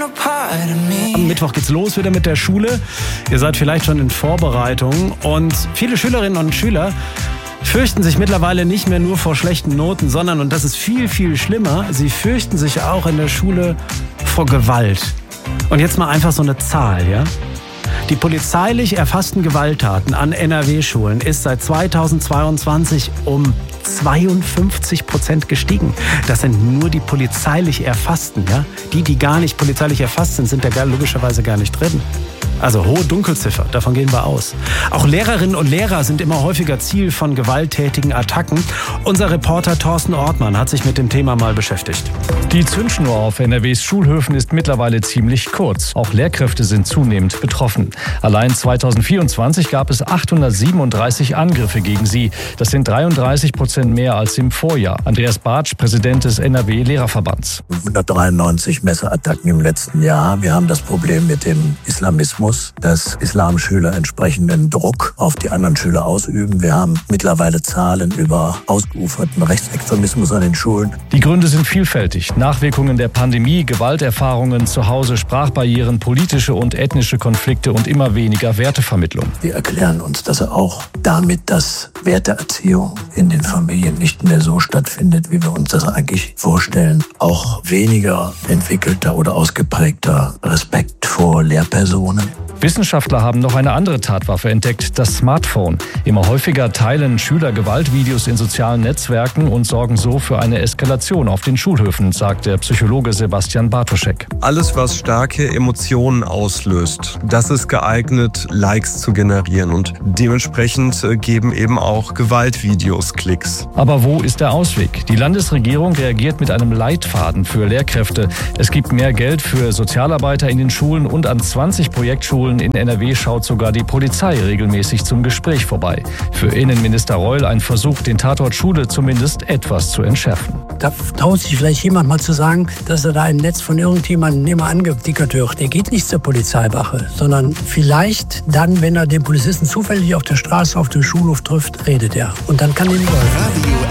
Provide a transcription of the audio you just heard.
Am Mittwoch geht's los wieder mit der Schule. Ihr seid vielleicht schon in Vorbereitung und viele Schülerinnen und Schüler fürchten sich mittlerweile nicht mehr nur vor schlechten Noten, sondern, und das ist viel, viel schlimmer, sie fürchten sich auch in der Schule vor Gewalt. Und jetzt mal einfach so eine Zahl, ja? Die polizeilich erfassten Gewalttaten an NRW-Schulen ist seit 2022 um 52% gestiegen. Das sind nur die polizeilich Erfassten, ja? Die gar nicht polizeilich erfasst sind, sind da logischerweise gar nicht drin. Also hohe Dunkelziffer, davon gehen wir aus. Auch Lehrerinnen und Lehrer sind immer häufiger Ziel von gewalttätigen Attacken. Unser Reporter Thorsten Ortmann hat sich mit dem Thema mal beschäftigt. Die Zündschnur auf NRWs Schulhöfen ist mittlerweile ziemlich kurz. Auch Lehrkräfte sind zunehmend betroffen. Allein 2024 gab es 837 Angriffe gegen sie. Das sind 33% mehr als im Vorjahr. Andreas Bartsch, Präsident des NRW-Lehrerverbands. 193 Messerattacken im letzten Jahr. Wir haben das Problem mit dem Islamismus, dass Islamschüler entsprechenden Druck auf die anderen Schüler ausüben. Wir haben mittlerweile Zahlen über ausgeuferten Rechtsextremismus an den Schulen. Die Gründe sind vielfältig. Nachwirkungen der Pandemie, Gewalterfahrungen zu Hause, Sprachbarrieren, politische und ethnische Konflikte und immer weniger Wertevermittlung. Wir erklären uns, dass auch damit, dass Werteerziehung in den Familien nicht mehr so stattfindet, wie wir uns das eigentlich vorstellen. Auch weniger entwickelter oder ausgeprägter Respekt vor Lehrpersonen. Wissenschaftler haben noch eine andere Tatwaffe entdeckt, das Smartphone. Immer häufiger teilen Schüler Gewaltvideos in sozialen Netzwerken und sorgen so für eine Eskalation auf den Schulhöfen, sagt der Psychologe Sebastian Bartoschek. Alles, was starke Emotionen auslöst, das ist geeignet, Likes zu generieren. Und dementsprechend geben eben auch Gewaltvideos Klicks. Aber wo ist der Ausweg? Die Landesregierung reagiert mit einem Leitfaden für Lehrkräfte. Es gibt mehr Geld für Sozialarbeiter in den Schulen und an 20 Projektschulen in NRW schaut sogar die Polizei regelmäßig zum Gespräch vorbei. Für Innenminister Reul ein Versuch, den Tatort Schule zumindest etwas zu entschärfen. Da traut sich vielleicht jemand mal zu sagen, dass er da im Netz von irgendjemandem immer angedickert wird. Der geht nicht zur Polizeiwache, sondern vielleicht dann, wenn er den Polizisten zufällig auf der Straße, auf dem Schulhof trifft, redet er. Und dann kann ihn